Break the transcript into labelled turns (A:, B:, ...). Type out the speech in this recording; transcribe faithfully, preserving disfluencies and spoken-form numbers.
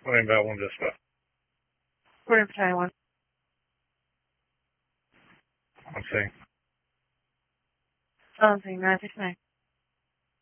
A: William Bell, one dispatch.
B: Quarter for Taiwan.
A: I'm saying.
B: Oh, I'm saying nine six nine.